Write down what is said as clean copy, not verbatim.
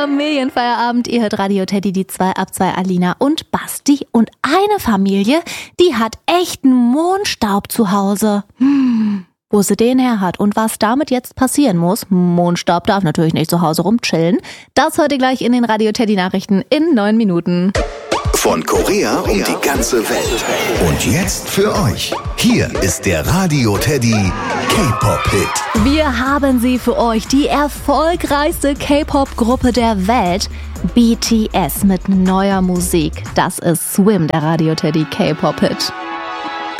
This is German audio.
Familienfeierabend. Ihr hört Radio Teddy, die 2 ab 2, Alina und Basti. Und eine Familie, die hat echten Mondstaub zu Hause. Wo sie den her hat und was damit jetzt passieren muss. Mondstaub darf natürlich nicht zu Hause rumchillen. Das hört ihr gleich in den Radio Teddy Nachrichten in 9 Minuten. Von Korea und die ganze Welt. Und jetzt für euch. Hier ist der Radio Teddy K-Pop-Hit. Wir haben sie für euch, die erfolgreichste K-Pop-Gruppe der Welt. BTS mit neuer Musik. Das ist Swim, der Radio Teddy K-Pop-Hit.